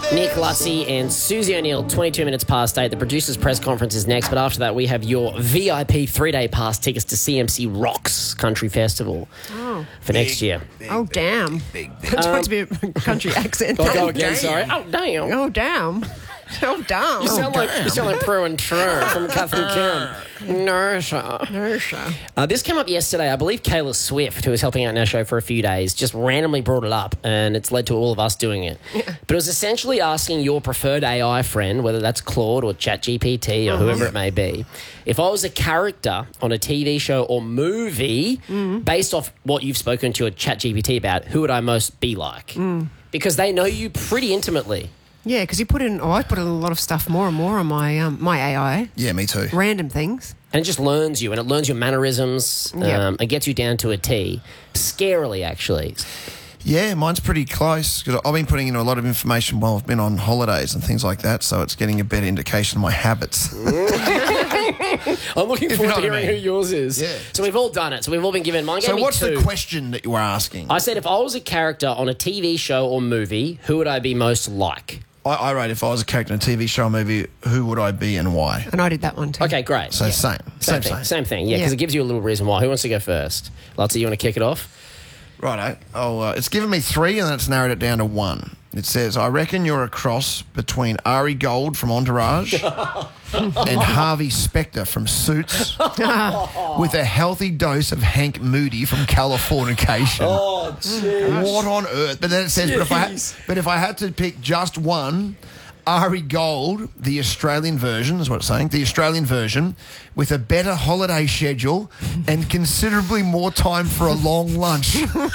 Nick Lutsey and Susie O'Neill, 22 minutes past 8. The producers' press conference is next, but after that we have your VIP 3-day pass tickets to CMC Rocks Country Festival for next year. Oh, damn. Big. It's supposed to be a country accent. I'll go again, sorry. Oh, damn. Oh, damn. Oh, damn. You sound like Prue and True from Kath and Kim. Nursha. This came up yesterday. I believe Kayla Swift, who was helping out in our show for a few days, just randomly brought it up, and it's led to all of us doing it. Yeah. But it was essentially asking your preferred AI friend, whether that's Claude or ChatGPT or whoever it may be, if I was a character on a TV show or movie, based off what you've spoken to your ChatGPT about, who would I most be like? Because they know you pretty intimately. Yeah, because I put in a lot of stuff more and more on my my AI. Yeah, me too. Random things. And it just learns you, and it learns your mannerisms, and gets you down to a T. Scarily, actually. Yeah, mine's pretty close because I've been putting in a lot of information while I've been on holidays and things like that, so it's getting a better indication of my habits. I'm looking forward to what I hearing mean. who yours is. Yeah. So we've all done it. So we've all been given mine. So what's two. the question that you were asking? I said if I was a character on a TV show or movie, who would I be most like? I wrote if I was a character in a TV show or movie, who would I be and why? And I did that one too. Okay, great. So same Same thing. Yeah, because it gives you a little reason why. Who wants to go first? Lutsey, you want to kick it off? Righto. It's given me 3 and then it's narrowed it down to 1. It says, I reckon you're a cross between Ari Gold from Entourage and Harvey Specter from Suits with a healthy dose of Hank Moody from Californication. Oh, jeez. What on earth? But then it says, but if I had to pick just one, Ari Gold, the Australian version, is what it's saying, the Australian version, with a better holiday schedule and considerably more time for a long lunch.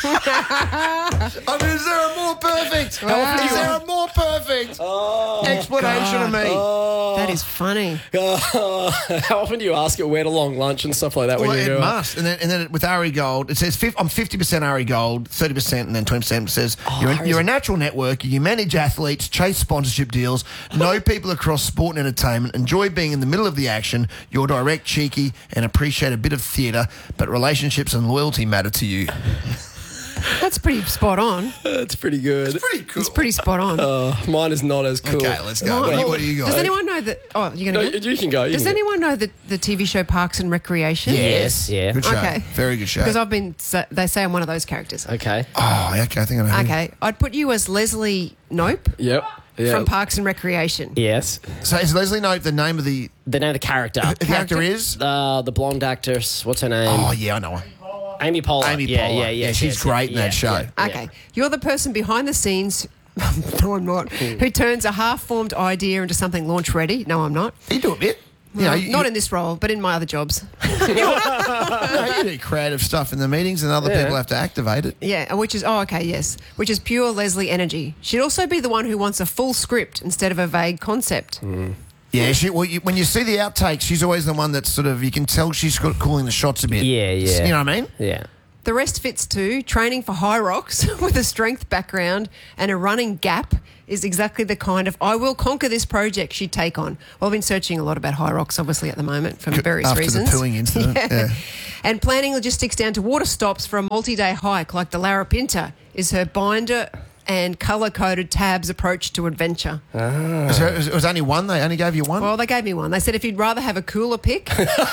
I mean, is there a more perfect? Is there a more perfect explanation of me? That is funny. How often do you ask it where to long lunch and stuff like that? Well, when you do it must. And then with Ari Gold, it says I'm 50% Ari Gold, 30%, and then 20% says you're a natural networker, you manage athletes, chase sponsorship deals, know people across sport and entertainment, enjoy being in the middle of the action, you're direct, cheeky, and appreciate a bit of theatre, but relationships and loyalty matter to you. That's pretty spot on. That's pretty good. Pretty cool. It's pretty spot on. Mine is not as cool. Okay, let's go. What do you got? Does anyone know that... Oh, you're going to go? You can go. Does anyone know the TV show Parks and Recreation? Yes, yeah. Good show. Okay. Very good show. Because they say I'm one of those characters. Okay. Oh, okay. I think I know. Okay. I'd put you as Leslie Nope Yep. from Parks and Recreation. Yes. So is Leslie Knope the name of the... The name of the character. The actor is? The blonde actress. What's her name? Oh, yeah, I know her. Amy Poehler. Yeah, she's great in that show. Okay. You're the person behind the scenes... No, I'm not. Who turns a half-formed idea into something launch-ready. No, I'm not. You do a bit. Not in this role, but in my other jobs. You do creative stuff in the meetings and other people have to activate it. Yeah, which is, which is pure Leslie energy. She'd also be the one who wants a full script instead of a vague concept. Yeah, when you see the outtakes, she's always the one that's sort of, you can tell she's calling the shots a bit. Yeah. You know what I mean? Yeah. The rest fits too. Training for high rocks with a strength background and a running gap is exactly the kind of I will conquer this project she'd take on. Well, I've been searching a lot about high rocks, obviously, at the moment for various reasons. After the pooing incident. Yeah. And planning logistics down to water stops for a multi-day hike like the Larapinta is her binder and colour-coded tabs approach to adventure. So it was only one? They only gave you one? Well, they gave me one. They said if you'd rather have a cooler pick...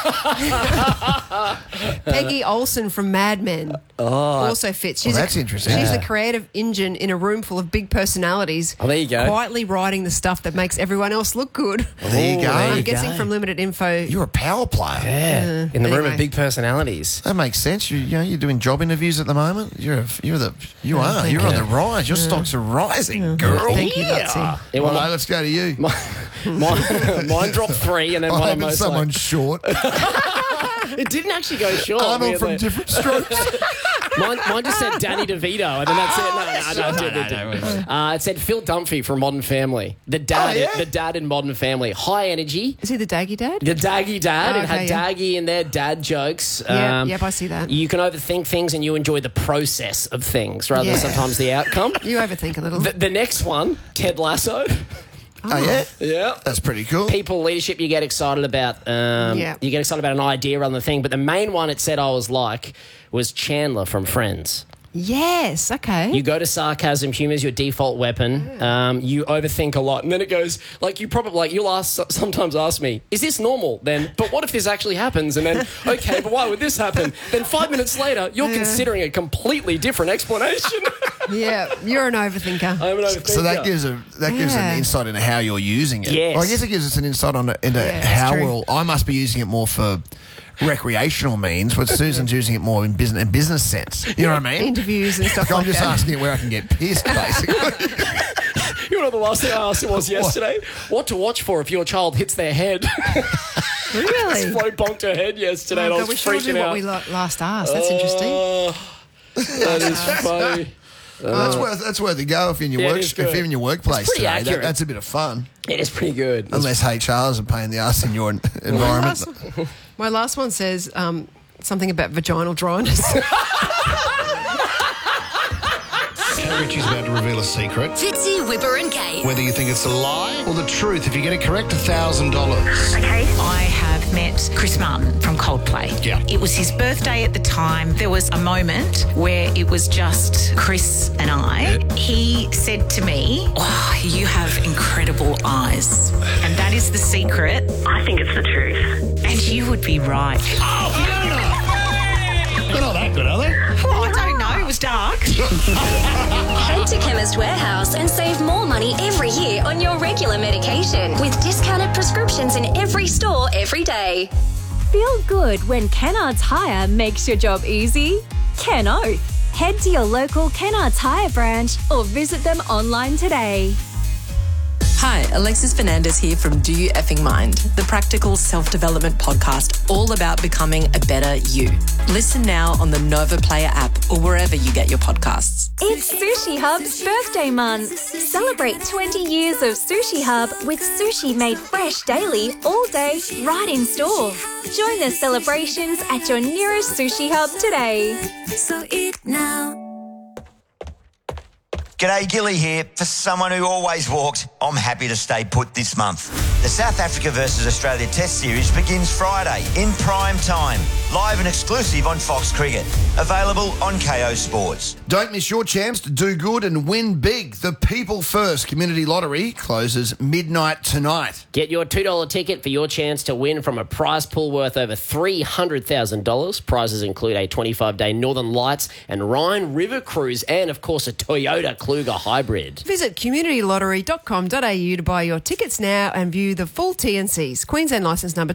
Peggy Olsen from Mad Men also fits. That's interesting. She's the creative engine in a room full of big personalities. Oh, there you go. Quietly writing the stuff that makes everyone else look good. There you go. I'm guessing from limited info. You're a power player. Yeah. In the room anyway. of big personalities. That makes sense. You're doing job interviews at the moment. You're on the rise. Your stocks are rising, girl. Thank you, Lutsey. Yeah, Well, let's go to you. Mine dropped 3 and then one of I'm most someone like, short. it didn't actually go short. I'm on from weirdly. different strokes. Mine just said Danny DeVito, and then that's it. No. It said Phil Dunphy from Modern Family. The dad in Modern Family. High energy. Is he the Daggy Dad? The Daggy Dad. Oh, It had okay, yeah. Daggy in there, dad jokes. Yep, I see that. You can overthink things and you enjoy the process of things rather than sometimes the outcome. You overthink a little. The next one, Ted Lasso. Oh, yeah? Yeah. That's pretty cool. People leadership you get excited about. You get excited about an idea rather than the thing. But the main one it said I was like was Chandler from Friends. Yes, okay. You go to sarcasm, humour is your default weapon. You overthink a lot. And then it goes, you'll sometimes ask me, is this normal? Then, but what if this actually happens? And then, okay, but why would this happen? Then 5 minutes later, you're considering a completely different explanation. Yeah, you're an overthinker. I'm an overthinker. So that gives an insight into how you're using it. Yes. Well, I guess it gives us an insight into how I must be using it more for recreational means, but Susan's using it more in business sense. You know what I mean? Interviews and stuff I'm just asking it where I can get pissed, basically. You know what the last thing I asked him was yesterday? What to watch for if your child hits their head. Really? Flo bonked her head yesterday and I was we should freaking do out. what we last asked. That's interesting. That is funny. That's worth a go if you're in your it is good. if you're in your workplace It's pretty today. accurate. That's a bit of fun. It is pretty good. Unless HR is a pain in the ass in your environment. My last one says something about vaginal dryness. Richie's about to reveal a secret. Fitzy, Whipper and Kate. Whether you think it's a lie or the truth, if you get it correct, $1,000. Okay. I have met Chris Martin from Coldplay. Yeah. It was his birthday at the time. There was a moment where it was just Chris and I. Yeah. He said to me, "Oh, you have incredible eyes." And that is the secret. I think it's the truth. And you would be right. They're not that good, are they? Oh, I don't know. It was dark. Head to Chemist Warehouse and save more money every year on your regular medication with discounted prescriptions in every store every day. Feel good when Kennards Hire makes your job easy? Ken Oath. Head to your local Kennards Hire branch or visit them online today. Hi, Alexis Fernandez here from Do You Effing Mind, the practical self-development podcast all about becoming a better you. Listen now on the Nova Player app or wherever you get your podcasts. It's Sushi Hub's birthday month. Celebrate 20 years of Sushi Hub with sushi made fresh daily, all day, right in store. Join the celebrations at your nearest Sushi Hub today. So eat now. G'day, Gilly here. For someone who always walks, I'm happy to stay put this month. The South Africa versus Australia Test Series begins Friday in prime time, live and exclusive on Fox Cricket. Available on KO Sports. Don't miss your chance to do good and win big. The People First Community Lottery closes midnight tonight. Get your $2 ticket for your chance to win from a prize pool worth over $300,000. Prizes include a 25-day Northern Lights and Rhine River cruise and, of course, a Toyota Kluger hybrid. Visit communitylottery.com.au to buy your tickets now and view the full T&Cs. Queensland licence number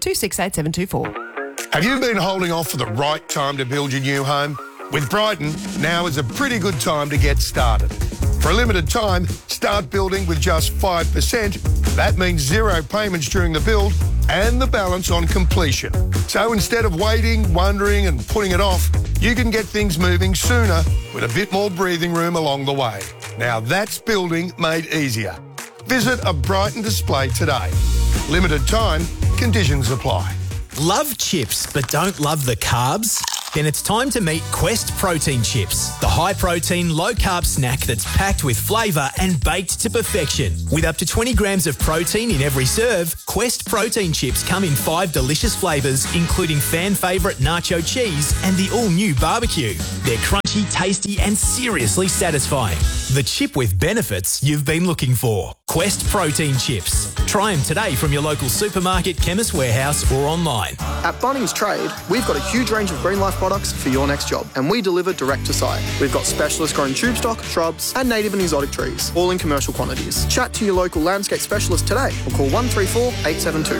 268724. Have you been holding off for the right time to build your new home? With Brighton, now is a pretty good time to get started. For a limited time, start building with just 5%. That means zero payments during the build and the balance on completion. So instead of waiting, wondering and putting it off, you can get things moving sooner with a bit more breathing room along the way. Now that's building made easier. Visit a Brighton display today. Limited time, conditions apply. Love chips but don't love the carbs? Then it's time to meet Quest Protein Chips, the high-protein, low-carb snack that's packed with flavour and baked to perfection. With up to 20 grams of protein in every serve, Quest Protein Chips come in 5 delicious flavours, including fan favourite nacho cheese and the all-new barbecue. They're crunchy, tasty and seriously satisfying. The chip with benefits you've been looking for. Quest Protein Chips. Try them today from your local supermarket, Chemist Warehouse or online. At Bunnings Trade, we've got a huge range of Green Life products for your next job, and we deliver direct to site. We've got specialist grown tube stock, shrubs, and native and exotic trees, all in commercial quantities. Chat to your local landscape specialist today or call 134 872.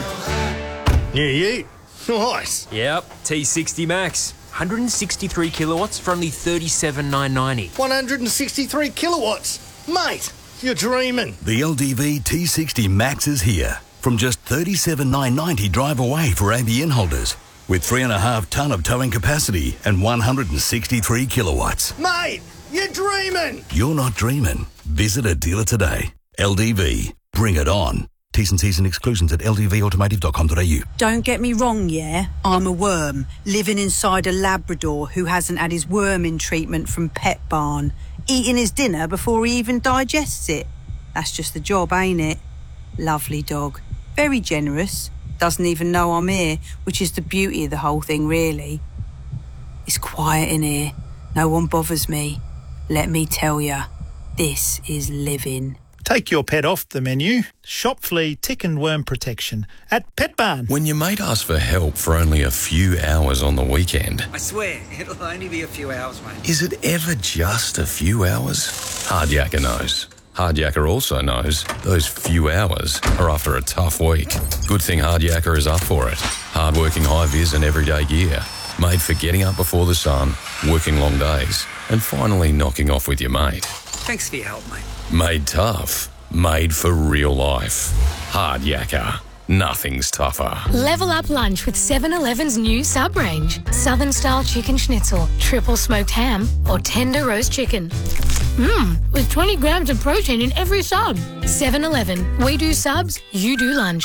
Yeah. Nice. Yep, T60 Max. 163 kilowatts for only $37,990. 163 kilowatts. Mate, you're dreaming. The LDV T60 Max is here. From just $37,990 drive away for ABN holders. With 3.5 tonne of towing capacity and 163 kilowatts. Mate, you're dreaming. You're not dreaming. Visit a dealer today. LDV. Bring it on. T's and C's and exclusions at ldvautomotive.com.au. Don't get me wrong, yeah? I'm a worm, living inside a Labrador who hasn't had his worming treatment from Pet Barn, eating his dinner before he even digests it. That's just the job, ain't it? Lovely dog. Very generous. Doesn't even know I'm here, which is the beauty of the whole thing, really. It's quiet in here. No one bothers me. Let me tell ya, this is living. Take your pet off the menu. Shop flea, tick and worm protection at Pet Barn. When your mate asks for help for only a few hours on the weekend, I swear, it'll only be a few hours, mate. is it ever just a few hours? Hardyacker knows. Hardyacker also knows those few hours are after a tough week. Good thing Hardyacker is up for it. Hard-working high-vis and everyday gear. Made for getting up before the sun, working long days, and finally knocking off with your mate. Thanks for your help, mate. Made tough. Made for real life. Hardyacker. Nothing's tougher. Level up lunch with 7-Eleven's new sub range. Southern style chicken schnitzel, triple smoked ham, or tender roast chicken. With 20 grams of protein in every sub. 7-Eleven. We do subs, you do lunch.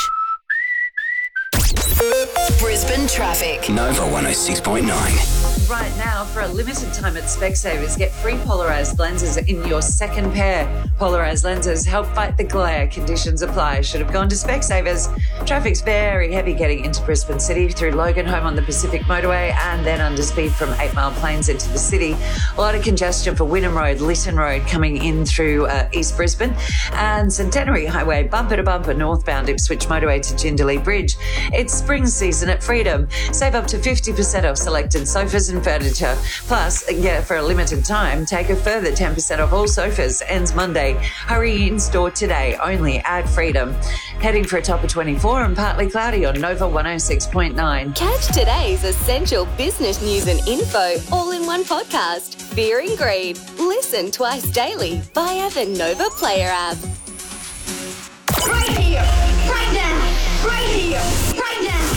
Brisbane traffic. Nova 106.9. Right now, for a limited time at Specsavers, get free polarised lenses in your second pair. Polarised lenses help fight the glare. Conditions apply. Should have gone to Specsavers. Traffic's very heavy getting into Brisbane City through Logan Home on the Pacific Motorway and then under speed from 8 Mile Plains into the city. A lot of congestion for Wynnum Road, Lytton Road coming in through East Brisbane, and Centenary Highway bumper to bumper northbound Ipswich Motorway to Jindalee Bridge. It's spring season at Freedom. Save up to 50% off selected sofas and furniture. Plus, for a limited time, take a further 10% off all sofas. Ends Monday. Hurry in store today, only at Freedom. Heading for a top of 24 and partly cloudy on Nova 106.9. Catch today's essential business news and info all in one podcast. Fear and Greed. Listen twice daily via the Nova Player app. Right here, right now, right here, right now.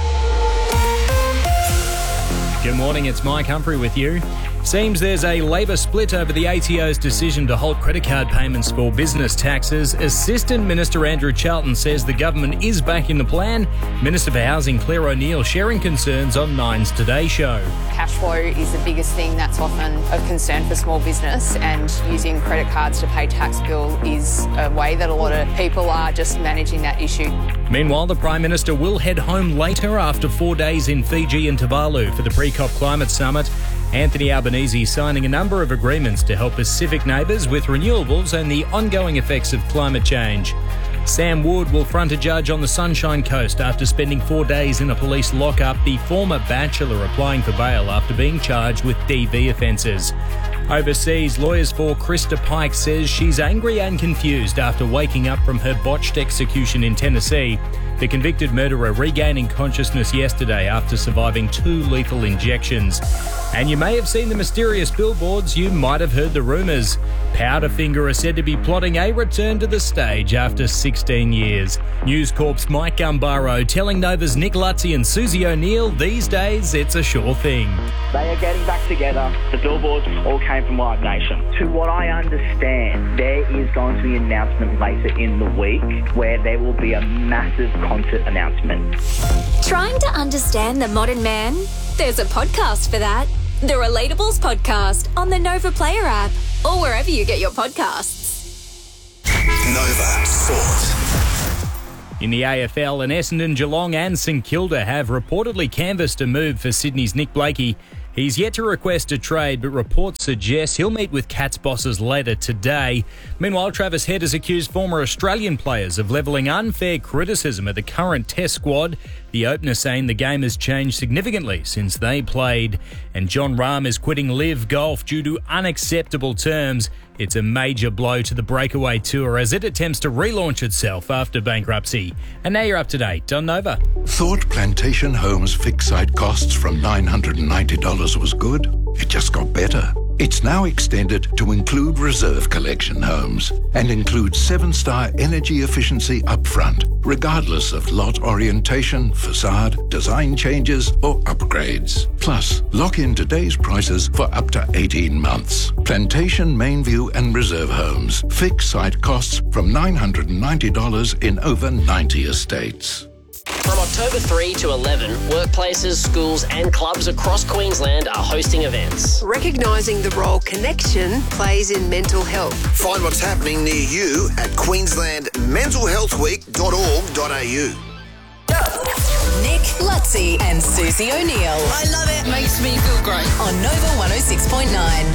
Good morning, it's Mike Humphrey with you. Seems there's a Labor split over the ATO's decision to halt credit card payments for business taxes. Assistant Minister Andrew Charlton says the government is back in the plan. Minister for Housing Claire O'Neill sharing concerns on Nine's Today Show. Cash flow is the biggest thing that's often of concern for small business, and using credit cards to pay tax bill is a way that a lot of people are just managing that issue. Meanwhile, the Prime Minister will head home later after 4 days in Fiji and Tuvalu for the Pre-COP Climate Summit. Anthony Albanese signing a number of agreements to help Pacific neighbours with renewables and the ongoing effects of climate change. Sam Wood will front a judge on the Sunshine Coast after spending 4 days in a police lockup, the former bachelor applying for bail after being charged with DV offences. Overseas, lawyers for Krista Pike says she's angry and confused after waking up from her botched execution in Tennessee. The convicted murderer regaining consciousness yesterday after surviving 2 lethal injections. And you may have seen the mysterious billboards, you might have heard the rumours. Powderfinger are said to be plotting a return to the stage after 16 years. News Corp's Mike Gumbaro telling Nova's Nick Lutzy and Susie O'Neill these days it's a sure thing. They are getting back together. The billboards all came from Live Nation. To what I understand, there is going to be an announcement later in the week where there will be a massive concert announcement. Trying to understand the modern man? There's a podcast for that. The Relatables Podcast on the Nova Player app or wherever you get your podcasts. Nova Sport. In the AFL, and Essendon, Geelong and St Kilda have reportedly canvassed a move for Sydney's Nick Blakey. He's yet to request a trade, but reports suggest he'll meet with Cats bosses later today. Meanwhile, Travis Head has accused former Australian players of levelling unfair criticism at the current Test squad. The opener saying the game has changed significantly since they played. And John Rahm is quitting Live Golf due to unacceptable terms. It's a major blow to the Breakaway Tour as it attempts to relaunch itself after bankruptcy. And now you're up to date on Nova. Thought Plantation Homes fixed site costs from $990 was good? It just got better. It's now extended to include reserve collection homes and includes 7-star energy efficiency upfront, regardless of lot orientation, facade, design changes, or upgrades. Plus, lock in today's prices for up to 18 months. Plantation, Mainview, and Reserve Homes. Fixed site costs from $990 in over 90 estates. From October 3 to 11, workplaces, schools and clubs across Queensland are hosting events. Recognising the role connection plays in mental health. Find what's happening near you at queenslandmentalhealthweek.org.au. Nick Lutzy and Susie O'Neill. I love it. Makes me feel great. On Nova 106.9.